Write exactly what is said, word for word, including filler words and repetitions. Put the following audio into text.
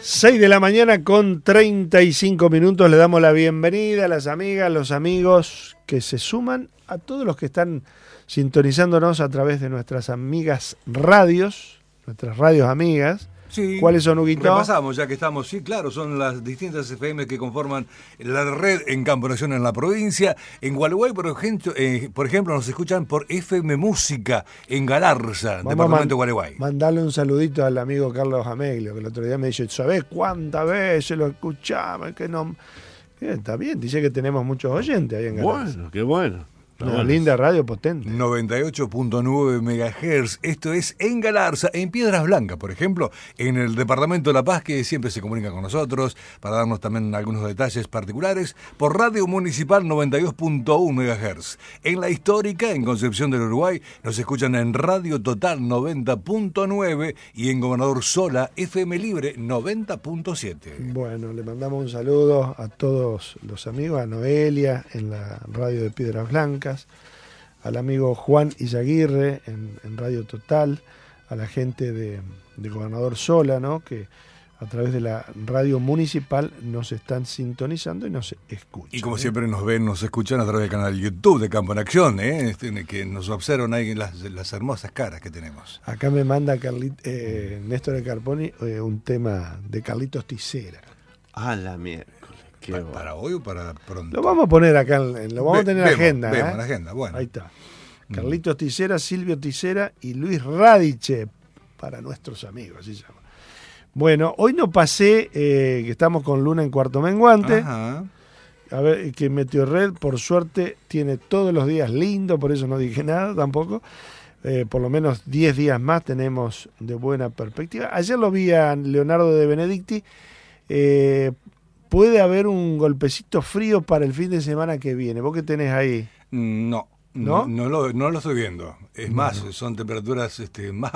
seis de la mañana con treinta y cinco minutos. Le damos la bienvenida a las amigas, los amigos que se suman, a todos los que están sintonizándonos a través de nuestras amigas radios, nuestras radios amigas. Sí, ¿Cuáles son, Huguito? Repasamos, ya que estamos, sí, claro, son las distintas F M que conforman la red en Campo Nacional en la provincia. En Gualeguay, por ejemplo, eh, por ejemplo, nos escuchan por F M Música en Galarza, Vamos departamento de man, Gualeguay. Mandarle un saludito al amigo Carlos Ameglio, que el otro día me dice, ¿sabés cuántas veces lo escuchamos? Que no... Bien, está bien, dice que tenemos muchos oyentes ahí en Galarza. Bueno, qué bueno. Una bueno. linda radio potente. noventa y ocho punto nueve megahertz, esto es en Galarza, en Piedras Blancas, por ejemplo, en el departamento de La Paz, que siempre se comunica con nosotros para darnos también algunos detalles particulares, por Radio Municipal noventa y dos punto uno megahertz. En la histórica, en Concepción del Uruguay, nos escuchan en Radio Total noventa punto nueve y en Gobernador Sola, F M Libre noventa punto siete. Bueno, le mandamos un saludo a todos los amigos, a Noelia en la radio de Piedras Blancas, al amigo Juan Izaguirre en, en Radio Total, a la gente de, de Gobernador Sola, ¿no? Que a través de la radio municipal nos están sintonizando y nos escuchan. Y como ¿eh? siempre nos ven, nos escuchan a través del canal YouTube de Campo en Acción, ¿eh? Este, que nos observan ahí las, las hermosas caras que tenemos. Acá me manda Carlit, eh, Néstor de Carponi eh, un tema de Carlitos Ticera. A la miércoles. Pa, ¿Para hoy o para pronto? Lo vamos a poner acá, en, lo vamos Ve, a tener en la agenda. Vemos, ¿eh? en la agenda, bueno. Ahí está. Carlitos Ticera, Silvio Ticera y Luis Radiche, para nuestros amigos, así se llama. Bueno, hoy no pasé, eh, que estamos con Luna en Cuarto Menguante. Ajá. A ver, que Meteorred, por suerte, tiene todos los días lindo, por eso no dije nada tampoco. Eh, por lo menos diez días más tenemos de buena perspectiva. Ayer lo vi a Leonardo de Benedicti. Eh, puede haber un golpecito frío para el fin de semana que viene. ¿Vos qué tenés ahí? No, no, no, no, lo, no lo estoy viendo. Es más, son temperaturas este, más